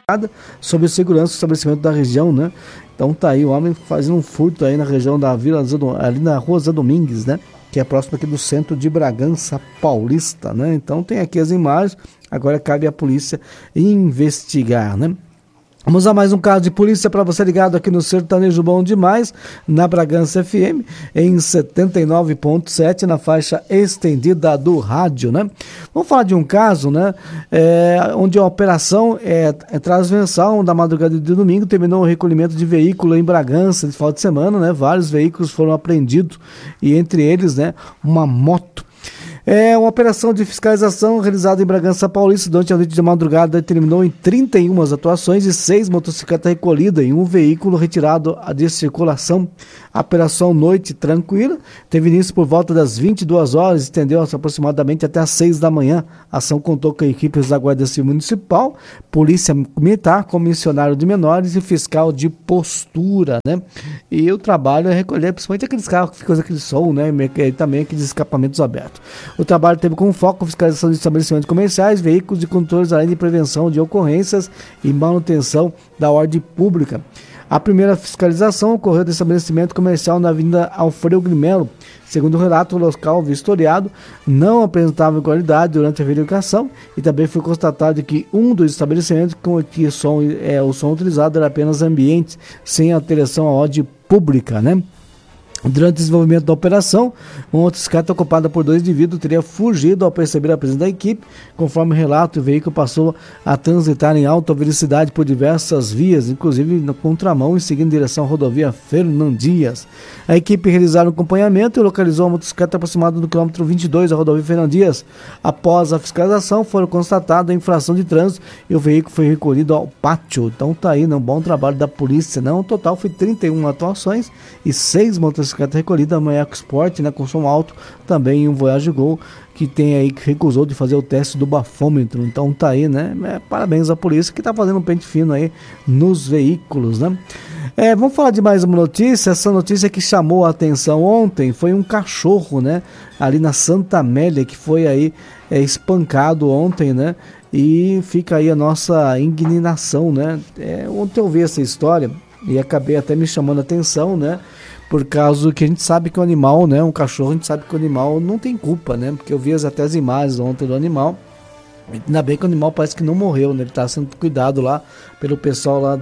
sobre segurança do estabelecimento da região, né? Então tá aí o homem fazendo um furto aí na região da Vila, ali na Rua Zé Domingues, né? Que é próximo aqui do centro de Bragança Paulista, né? Então tem aqui as imagens, agora cabe à polícia investigar, né? Vamos a mais um caso de polícia para você ligado aqui no Sertanejo Bom Demais, na Bragança FM, em 79.7, na faixa estendida do rádio, né? Vamos falar de um caso, né? Onde a operação transversal da madrugada de domingo terminou o recolhimento de veículo em Bragança de final de semana, né? Vários veículos foram apreendidos e entre eles, né, uma moto. Uma operação de fiscalização realizada em Bragança Paulista durante a noite de madrugada terminou em 31 atuações e 6 motocicletas recolhidas em um veículo retirado de circulação. A operação Noite Tranquila teve início por volta das 22 horas e estendeu-se aproximadamente até às 6 da manhã. A ação contou com equipes da Guarda Civil Municipal, Polícia Militar, Comissionário de Menores e Fiscal de Postura, né? E o trabalho é recolher principalmente aqueles carros que ficam aquele som, né? E também aqueles escapamentos abertos. O trabalho teve como foco a fiscalização de estabelecimentos comerciais, veículos e condutores, além de prevenção de ocorrências e manutenção da ordem pública. A primeira fiscalização ocorreu no estabelecimento comercial na Avenida Alfredo Grimelo. Segundo o relato, o local vistoriado não apresentava qualidade durante a verificação e também foi constatado que um dos estabelecimentos com que o som utilizado era apenas ambiente, sem alteração à ordem pública, né? Durante o desenvolvimento da operação, uma motocicleta ocupada por 2 indivíduos teria fugido ao perceber a presença da equipe. Conforme o relato, o veículo passou a transitar em alta velocidade por diversas vias, inclusive na contramão e seguindo em direção à rodovia Fernão Dias. A equipe realizaram um acompanhamento e localizou a motocicleta aproximada do quilômetro 22 da rodovia Fernão Dias. Após a fiscalização, foram constatadas a infração de trânsito e o veículo foi recolhido ao pátio. Então tá aí, um bom trabalho da polícia, né? O total foi 31 atuações e 6 motocicletas recolhida, a Manhaco Sport, né, com som alto, também em um Voyage Gol, que tem aí, que recusou de fazer o teste do bafômetro. Então tá aí, né, parabéns à polícia que tá fazendo um pente fino aí nos veículos, né. Vamos falar de mais uma notícia. Essa notícia que chamou a atenção ontem foi um cachorro, né, ali na Santa Amélia, que foi aí espancado ontem, né, e fica aí a nossa indignação, né. Ontem eu vi essa história e acabei até me chamando a atenção, né, por causa que a gente sabe que o animal, né, um cachorro, a gente sabe que o animal não tem culpa, né, porque eu vi até as imagens ontem do animal, ainda bem que o animal parece que não morreu, né, ele está sendo cuidado lá pelo pessoal lá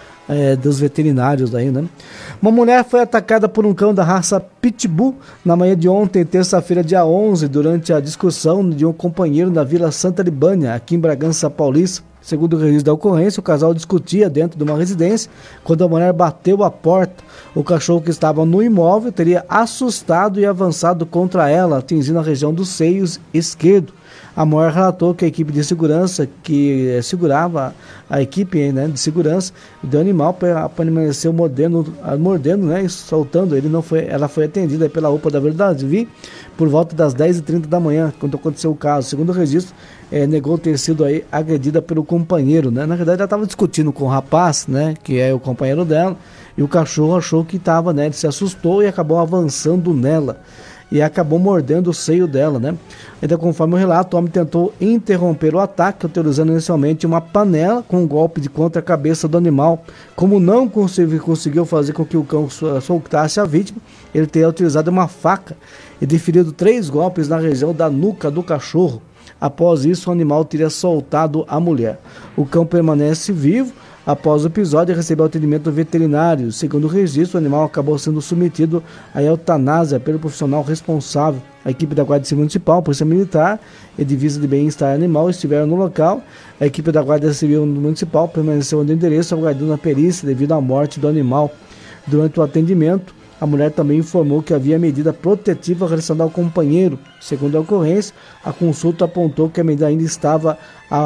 dos veterinários aí, né. Uma mulher foi atacada por um cão da raça Pitbull na manhã de ontem, terça-feira, dia 11, durante a discussão de um companheiro na Vila Santa Libânia, aqui em Bragança Paulista. Segundo o registro da ocorrência, o casal discutia dentro de uma residência quando a mulher bateu a porta. O cachorro que estava no imóvel teria assustado e avançado contra ela, atingindo a região dos seios esquerdo. A mulher relatou que a equipe de segurança que segurava a equipe, né, de segurança do animal permaneceu mordendo, né, e soltando. Ela foi atendida pela UPA da Verdade por volta das 10h30 da manhã, quando aconteceu o caso. Segundo o registro, negou ter sido aí agredida pelo companheiro, né? Na verdade, ela estava discutindo com o rapaz, né, que é o companheiro dela, e o cachorro achou que estava, né, ele se assustou e acabou avançando nela e acabou mordendo o seio dela, né? Ainda conforme o relato, o homem tentou interromper o ataque, utilizando inicialmente uma panela com um golpe contra a cabeça do animal. Como não conseguiu fazer com que o cão soltasse a vítima, ele teria utilizado uma faca e deferido 3 golpes na região da nuca do cachorro. Após isso, o animal teria soltado a mulher. O cão permanece vivo. Após o episódio, recebeu atendimento veterinário. Segundo o registro, o animal acabou sendo submetido à eutanásia pelo profissional responsável. A equipe da Guarda Civil Municipal, Polícia Militar e Divisa de Bem-Estar Animal estiveram no local. A equipe da Guarda Civil Municipal permaneceu no endereço, aguardando a perícia devido à morte do animal. Durante o atendimento, a mulher também informou que havia medida protetiva relacionada ao companheiro. Segundo a ocorrência, a consulta apontou que a medida ainda estava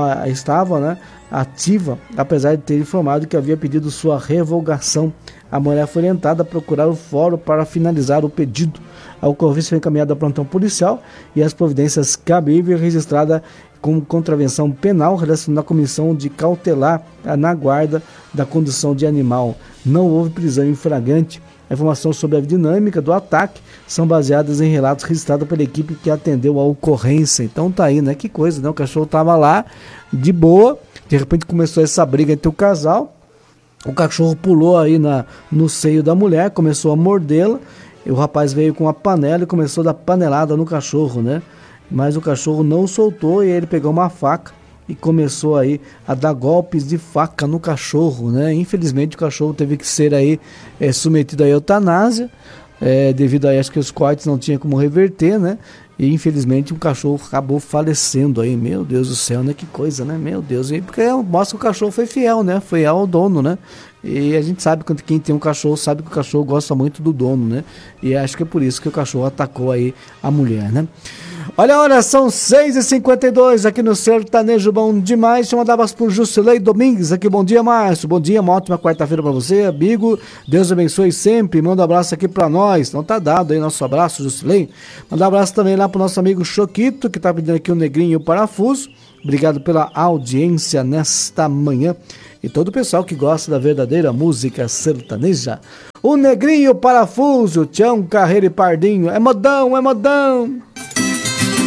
né, ativa, apesar de ter informado que havia pedido sua revogação. A mulher foi orientada a procurar o fórum para finalizar o pedido. A ocorrência foi encaminhada ao plantão policial e as providências cabíveis registradas como contravenção penal relacionada à comissão de cautelar na guarda da condição de animal. Não houve prisão em flagrante. A informação sobre a dinâmica do ataque são baseadas em relatos registrados pela equipe que atendeu a ocorrência. Então tá aí, né? Que coisa, né? O cachorro tava lá de boa, de repente começou essa briga entre o casal. O cachorro pulou aí no seio da mulher, começou a mordê-la. E o rapaz veio com a panela e começou a dar panelada no cachorro, né? Mas o cachorro não soltou e ele pegou uma faca e começou aí a dar golpes de faca no cachorro, né? Infelizmente o cachorro teve que ser aí submetido à eutanásia, devido a acho que os cortes não tinha como reverter, né? E infelizmente o cachorro acabou falecendo aí. Meu Deus do céu, né? Que coisa, né? Meu Deus, e porque mostra que o cachorro foi fiel, né? Foi ao dono, né? E a gente sabe que quem tem um cachorro sabe que o cachorro gosta muito do dono, né? E acho que é por isso que o cachorro atacou aí a mulher, né? Olha a hora, são 6h52 aqui no Sertanejo Bom Demais. Deixa eu mandar abraço pro Jusilei Domingues aqui. Bom dia, Márcio. Bom dia, uma ótima quarta-feira pra você, amigo. Deus abençoe sempre. Manda um abraço aqui pra nós. Então tá dado aí nosso abraço, Jusilei. Manda um abraço também lá pro nosso amigo Choquito, que tá pedindo aqui o Negrinho e o Parafuso. Obrigado pela audiência nesta manhã. E todo o pessoal que gosta da verdadeira música sertaneja. O Negrinho, o Parafuso, Tião, Carreiro e Pardinho. É modão, é modão.